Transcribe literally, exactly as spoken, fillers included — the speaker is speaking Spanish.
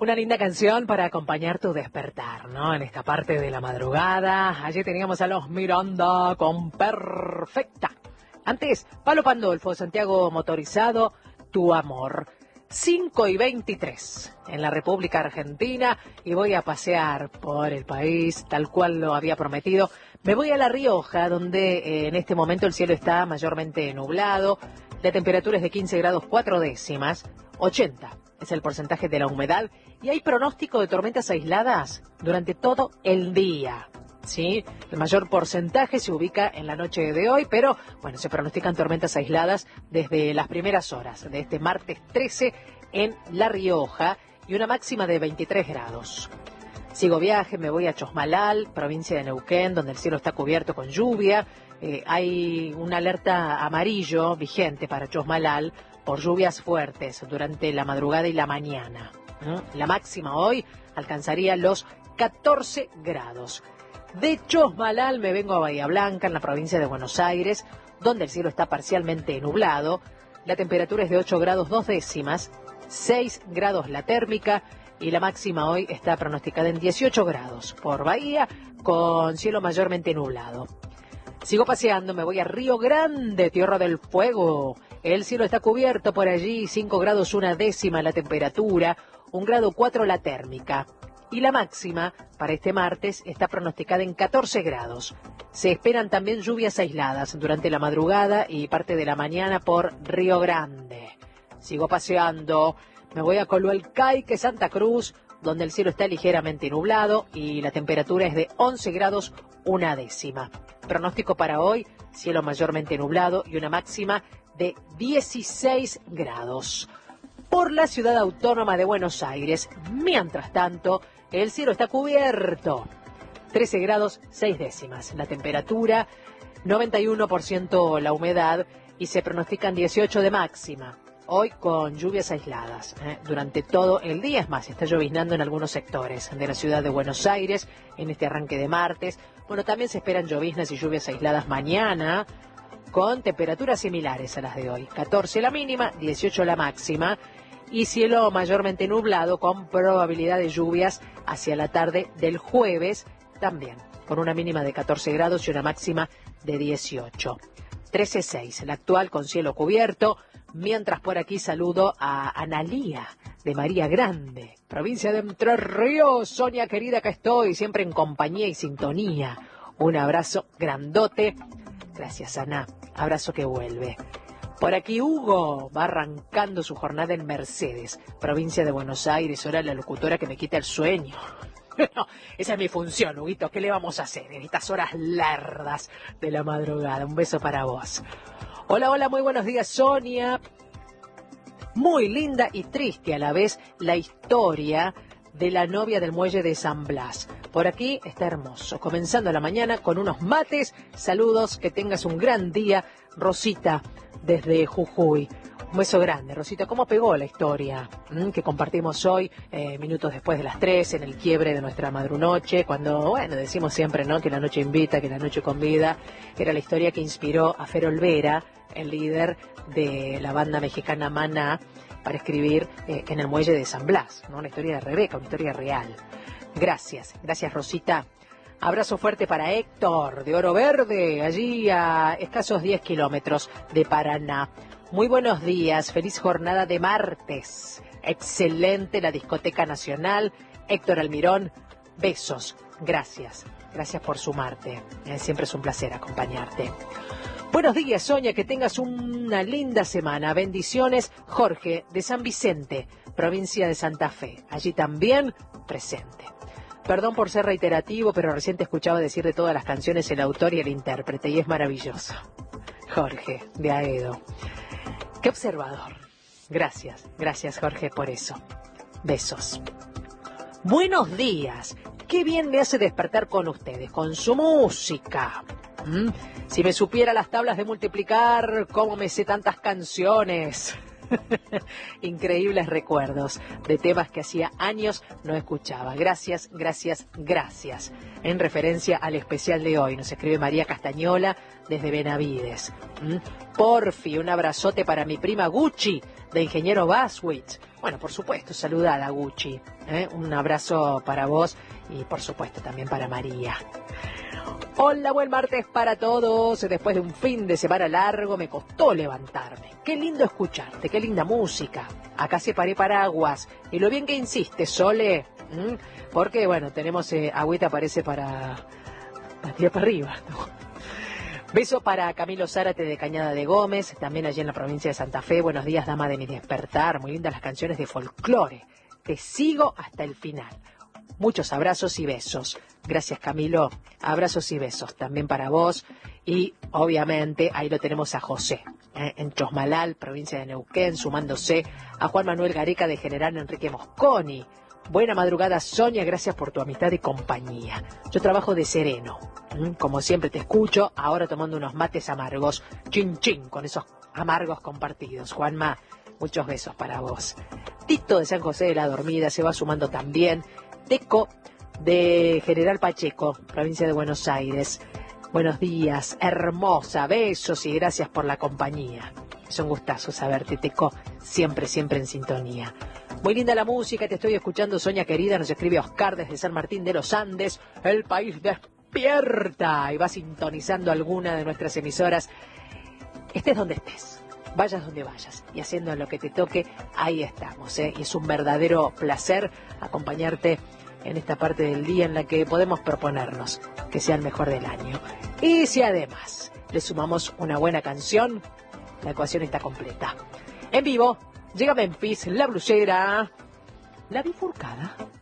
Una linda canción para acompañar tu despertar, ¿no? En esta parte de la madrugada. Allí teníamos a los Miranda con Perfecta. Antes, Palo Pandolfo, Santiago Motorizado, Tu Amor. cinco y veintitrés en la República Argentina y voy a pasear por el país tal cual lo había prometido. Me voy a La Rioja, donde eh, en este momento el cielo está mayormente nublado. La temperatura es de quince grados cuatro décimas, ochenta es el porcentaje de la humedad y hay pronóstico de tormentas aisladas durante todo el día. Sí, el mayor porcentaje se ubica en la noche de hoy, pero bueno, se pronostican tormentas aisladas desde las primeras horas de este martes trece en La Rioja y una máxima de veintitrés grados. Sigo viaje, me voy a Chosmalal, provincia de Neuquén, donde el cielo está cubierto con lluvia. Eh, hay una alerta amarillo vigente para Chosmalal por lluvias fuertes durante la madrugada y la mañana. ¿Mm? La máxima hoy alcanzaría los catorce grados. De Chosmalal me vengo a Bahía Blanca, en la provincia de Buenos Aires, donde el cielo está parcialmente nublado. La temperatura es de ocho grados dos décimas, seis grados la térmica y la máxima hoy está pronosticada en dieciocho grados. Por Bahía, con cielo mayormente nublado. Sigo paseando, me voy a Río Grande, Tierra del Fuego. El cielo está cubierto por allí, cinco grados una décima la temperatura, un grado cuatro la térmica. Y la máxima para este martes está pronosticada en catorce grados. Se esperan también lluvias aisladas durante la madrugada y parte de la mañana por Río Grande. Sigo paseando, me voy a Coluelcaique, Santa Cruz, donde el cielo está ligeramente nublado y la temperatura es de once grados una décima. Pronóstico para hoy, cielo mayormente nublado y una máxima de dieciséis grados. Por la ciudad autónoma de Buenos Aires, mientras tanto, el cielo está cubierto, trece grados seis décimas la temperatura, noventa y uno por ciento la humedad y se pronostican dieciocho de máxima. Hoy con lluvias aisladas ¿eh? durante todo el día, es más, está lloviznando en algunos sectores de la ciudad de Buenos Aires en este arranque de martes. Bueno, también se esperan lloviznas y lluvias aisladas mañana con temperaturas similares a las de hoy. catorce la mínima, dieciocho la máxima y cielo mayormente nublado con probabilidad de lluvias hacia la tarde del jueves también, con una mínima de catorce grados y una máxima de dieciocho. trece seis, la actual con cielo cubierto. Mientras por aquí saludo a Analía de María Grande, provincia de Entre Ríos. Sonia querida, acá estoy, siempre en compañía y sintonía. Un abrazo grandote. Gracias, Ana. Abrazo que vuelve. Por aquí Hugo va arrancando su jornada en Mercedes, provincia de Buenos Aires. Ahora la locutora que me quita el sueño. No, esa es mi función, Huguito. ¿Qué le vamos a hacer en estas horas largas de la madrugada? Un beso para vos. Hola, hola, muy buenos días, Sonia. Muy linda y triste a la vez la historia de la novia del muelle de San Blas. Por aquí está hermoso. Comenzando la mañana con unos mates. Saludos, que tengas un gran día. Rosita, desde Jujuy. Un beso grande, Rosita. ¿Cómo pegó la historia ¿m? que compartimos hoy, eh, minutos después de las tres, en el quiebre de nuestra madrunoche? Cuando, bueno, decimos siempre, ¿no?, que la noche invita, que la noche convida. Era la historia que inspiró a Fer Olvera, el líder de la banda mexicana Maná, para escribir eh, en el muelle de San Blas, ¿no? Una historia de Rebeca, una historia real. Gracias, gracias, Rosita. Abrazo fuerte para Héctor, de Oro Verde, allí a escasos diez kilómetros de Paraná. Muy buenos días, feliz jornada de martes. Excelente la Discoteca Nacional. Héctor Almirón, besos. Gracias, gracias por sumarte. Eh, siempre es un placer acompañarte. Buenos días, Sonia, que tengas una linda semana. Bendiciones, Jorge, de San Vicente, provincia de Santa Fe. Allí también presente. Perdón por ser reiterativo, pero recién te escuchaba decir de todas las canciones el autor y el intérprete, y es maravilloso. Jorge, de Aedo. Qué observador. Gracias, gracias, Jorge, por eso. Besos. Buenos días. Qué bien me hace despertar con ustedes, con su música. ¿Mm? Si me supiera las tablas de multiplicar, cómo me sé tantas canciones. Increíbles recuerdos de temas que hacía años no escuchaba. Gracias, gracias, gracias. En referencia al especial de hoy, nos escribe María Castañola desde Benavides. ¿Mm? Porfi, un abrazote para mi prima Gucci, de Ingeniero Baswitz. Bueno, por supuesto, saludar a Gucci. ¿eh? Un abrazo para vos y por supuesto también para María. Hola, buen martes para todos. Después de un fin de semana largo me costó levantarme. Qué lindo escucharte, qué linda música. Acá separé paraguas. Y lo bien que insiste, Sole. ¿Mm? Porque, bueno, tenemos eh, agüita parece para, para tirar para arriba, ¿no? Beso para Camilo Zárate de Cañada de Gómez, también allí en la provincia de Santa Fe. Buenos días, dama de mi despertar. Muy lindas las canciones de folclore. Te sigo hasta el final. Muchos abrazos y besos. Gracias, Camilo. Abrazos y besos también para vos. Y, obviamente, ahí lo tenemos a José, ¿eh? en Chosmalal, provincia de Neuquén, sumándose a Juan Manuel Gareca de General Enrique Mosconi. Buena madrugada, Sonia, gracias por tu amistad y compañía. Yo trabajo de sereno, ¿Mm? como siempre te escucho, ahora tomando unos mates amargos, chin chin, con esos amargos compartidos. Juanma, muchos besos para vos. Tito de San José de la Dormida se va sumando también. Teco de General Pacheco, provincia de Buenos Aires. Buenos días, hermosa, besos y gracias por la compañía. Es un gustazo saberte, Teco, siempre, siempre en sintonía. Muy linda la música, te estoy escuchando, Sonia querida, nos escribe Oscar desde San Martín de los Andes. El país despierta y va sintonizando alguna de nuestras emisoras. Estés donde estés, vayas donde vayas y haciendo lo que te toque, ahí estamos, ¿eh? Y es un verdadero placer acompañarte en esta parte del día en la que podemos proponernos que sea el mejor del año. Y si además le sumamos una buena canción, la ecuación está completa. En vivo, llega Memphis, La Blusera, La Bifurcada.